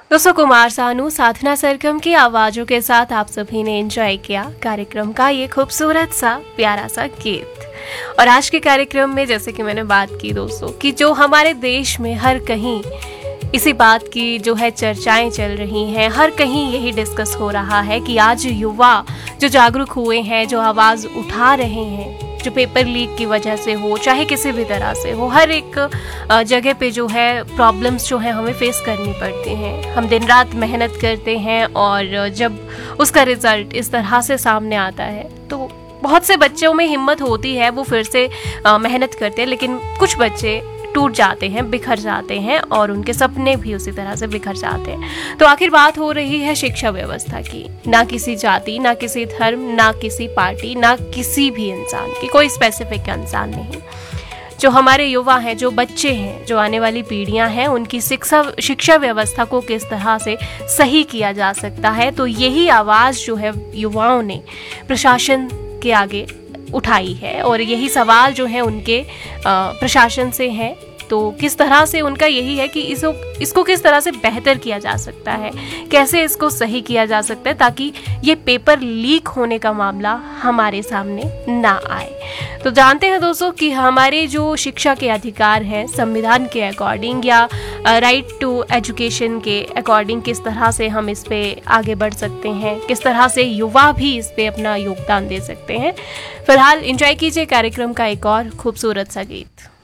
दोस्तों, कुमार सानू, साधना सरगम की आवाजों के साथ आप सभी ने एंजॉय किया कार्यक्रम का ये खूबसूरत सा प्यारा सा गीत। और आज के कार्यक्रम में जैसे कि मैंने बात की दोस्तों कि जो हमारे देश में हर कहीं इसी बात की जो है चर्चाएं चल रही हैं, हर कहीं यही डिस्कस हो रहा है कि आज युवा जो जागरूक हुए हैं, जो आवाज़ उठा रहे हैं, जो पेपर लीक की वजह से हो चाहे किसी भी तरह से हो, हर एक जगह पे जो है प्रॉब्लम्स जो है हमें फेस करनी पड़ती हैं। हम दिन रात मेहनत करते हैं और जब उसका रिजल्ट इस तरह से सामने आता है तो बहुत से बच्चों में हिम्मत होती है, वो फिर से मेहनत करते हैं, लेकिन कुछ बच्चे टूट जाते हैं, बिखर जाते हैं और उनके सपने भी उसी तरह से बिखर जाते हैं। तो आखिर बात हो रही है शिक्षा व्यवस्था की। ना किसी जाति, ना किसी धर्म, ना किसी पार्टी, ना किसी भी इंसान की, कोई स्पेसिफिक इंसान नहीं। जो हमारे युवा हैं, जो बच्चे हैं, जो आने वाली पीढ़ियां हैं, उनकी शिक्षा व्यवस्था को किस तरह से सही किया जा सकता है, तो यही आवाज़ जो है युवाओं ने प्रशासन के आगे उठाई है और यही सवाल जो है उनके प्रशासन से है। तो किस तरह से उनका यही है कि इसको किस तरह से बेहतर किया जा सकता है, कैसे इसको सही किया जा सकता है ताकि ये पेपर लीक होने का मामला हमारे सामने ना आए। तो जानते हैं दोस्तों कि हमारे जो शिक्षा के अधिकार हैं संविधान के अकॉर्डिंग या राइट टू एजुकेशन के अकॉर्डिंग किस तरह से हम इस पे आगे बढ़ सकते हैं, किस तरह से युवा भी इस पे अपना योगदान दे सकते हैं। फिलहाल एंजॉय कीजिए कार्यक्रम का एक और खूबसूरत सा गीत।